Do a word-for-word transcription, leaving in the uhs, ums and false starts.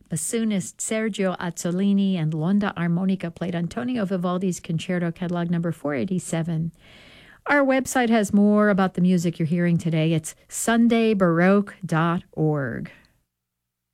bassoonist Sergio Azzolini and L'Onda Armonica played Antonio Vivaldi's Concerto, catalog number four eighty-seven. Our website has more about the music you're hearing today. It's sunday baroque dot org.